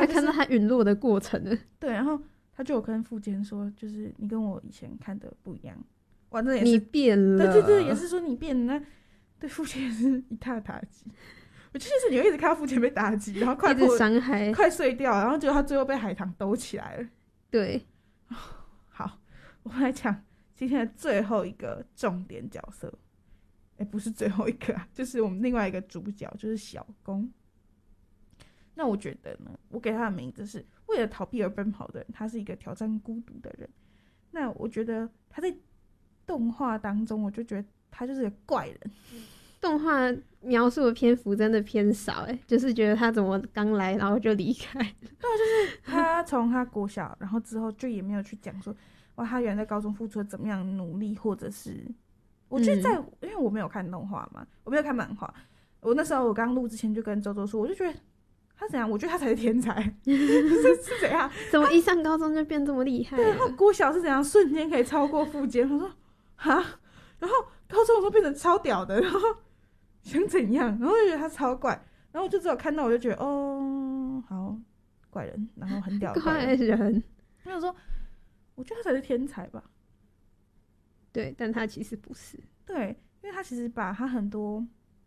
他看到他陨落的过程了。 对，然后他就有跟富坚说，就是你跟我以前看的不一样，哇，这也是你变了， 对对对，也是说你变了，那对富坚也是一大打击。我就是你会一直看到富坚被打击，然后快一直伤害， 快碎掉，然后结果他最后被海棠兜起来了。 对， 好，我们来讲今天的最后一个重点角色。不是最后一个啊，就是我们另外一个主角，就是小宫。那我觉得呢，我给他的名字是为了逃避而奔跑的人，他是一个挑战孤独的人。那我觉得他在动画当中，我就觉得他就是个怪人。 动画描述的篇幅真的偏少，就是觉得他怎么刚来然后就离开了。 对，就是他从他国小，然后之后就也没有去讲说，哇，他原来在高中付出了怎么样努力，或者是我觉得因为我没有看动画嘛，我没有看漫画，我那时候我刚录之前就跟周周说，我就觉得他怎样，我觉得他才是天才，是怎样？ 怎么一上高中就变这么厉害了？ 对，他国小是怎样瞬间可以超过富坚？我说哈，然后高中的时候变成超屌的，然后想怎样？然后就觉得他超怪，然后我就只有看到我就觉得哦，好怪人，然后很屌的怪人。我想说，我觉得他才是天才吧。 对，但他其实不是。 对，因为他其实把他很多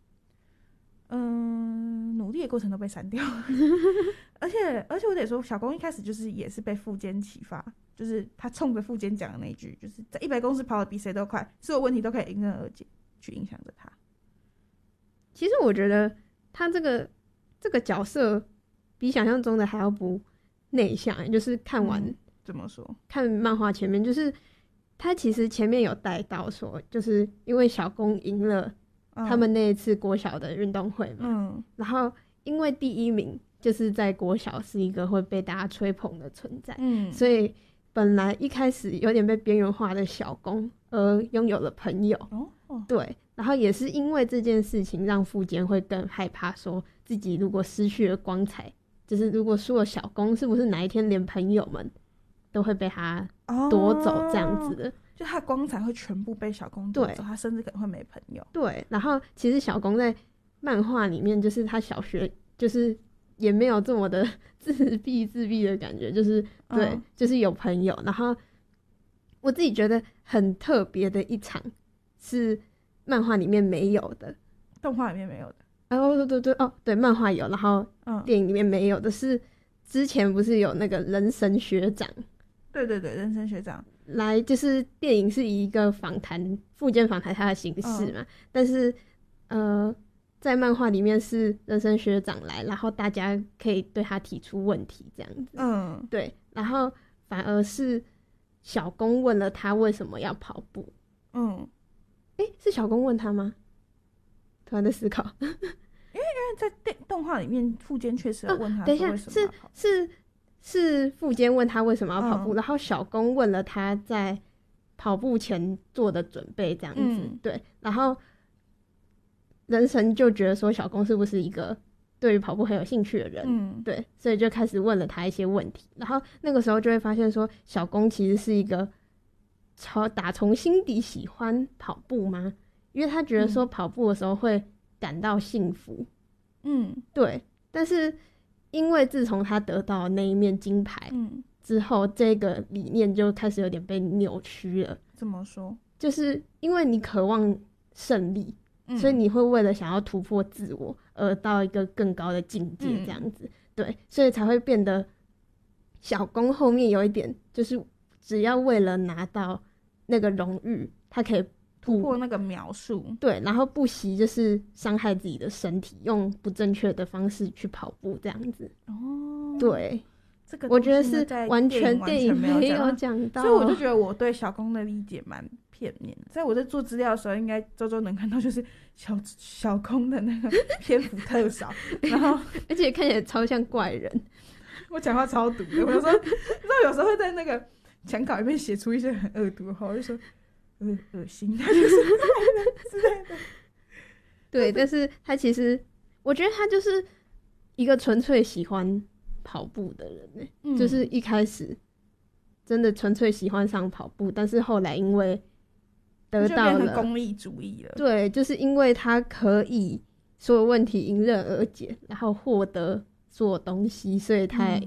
努力的过程都被删掉了而且我得说，小宫一开始就是也是被富坚启发，就是他冲着富坚讲的那一句，就是在100公尺跑得比谁都快，所有问题都可以迎刃而解，去影响着他。 其实我觉得他这个角色比想象中的还要不内向，就是看完、 怎么说？ 看漫画前面，就是他其实前面有带到说，就是因为小宫赢了他们那一次国小的运动会嘛，然后因为第1名就是在国小是一个会被大家吹捧的存在，所以本来一开始有点被边缘化的小宫而拥有了朋友，对，然后也是因为这件事情让富坚会更害怕，说自己如果失去了光彩，就是如果输了小宫，是不是哪一天连朋友们都会被他夺走这样子的， 就他光彩会全部被小宫夺走，他甚至可能会没朋友。 对，然后其实小宫在漫画里面，就是他小学就是也没有这么的自闭的感觉，就是对，就是有朋友。然后我自己觉得很特别的一场是漫画里面没有的， 动画里面没有的。 对，漫画有，然后电影里面没有的是之前不是有那个人神学长？ 对，人神学长来，就是电影是以一个富坚访谈他的形式嘛，但是在漫画里面是人生学长来，然后大家可以对他提出问题这样子，对，然后反而是小宫问了他为什么要跑步，是小宫问他吗？突然在思考因为在动画里面富坚确实有问他说为什么要跑步， 是富坚问他为什么要跑步，然后小宫问了他在跑步前做的准备这样子，对，然后人神就觉得说小宫是不是一个对于跑步很有兴趣的人，对，所以就开始问了他一些问题，然后那个时候就会发现说小宫其实是一个打从心底喜欢跑步吗？因为他觉得说跑步的时候会感到幸福，对，但是因为自从他得到那一面金牌之后，这个理念就开始有点被扭曲了。 怎么说？ 就是因为你渴望胜利，所以你会为了想要突破自我而到一个更高的境界这样子，对，所以才会变得小宫后面有一点就是只要为了拿到那个荣誉，他可以突破那个描述， 对，然后不惜就是伤害自己的身体，用不正确的方式去跑步这样子。对， 这个我觉得是完全电影没有讲到， 所以我就觉得我对小宫的理解蛮片面的。在我在做资料的时候，应该周周能看到就是小宫的那个篇幅特少，然后而且看起来超像怪人。 我讲话超毒的，我有时候你知道有时候会在那个讲稿里面写出一些很恶毒的话，我就说恶心，他就是之类的。 对，但是他其实我觉得他就是一个纯粹喜欢跑步的人，就是一开始真的纯粹喜欢上跑步，但是后来因为得到了功利主义了， 对，就是因为他可以所有问题迎刃而解，然后获得所有东西，所以他